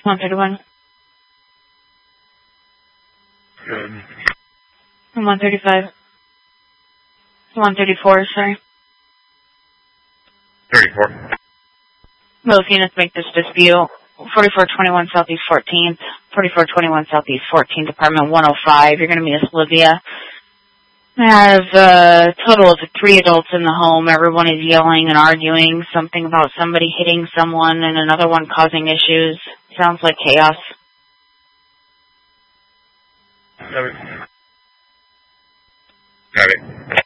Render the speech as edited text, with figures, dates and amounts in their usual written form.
131. Good. 135. 134, sorry. 34. Both units make this dispute. 4421 Southeast 14th, 4421 Southeast 14th, Department 105. You're going to meet us, Olivia. I have a total of 3 adults in the home. Everyone is yelling and arguing, something about somebody hitting someone and another one causing issues. Sounds like chaos. Got it.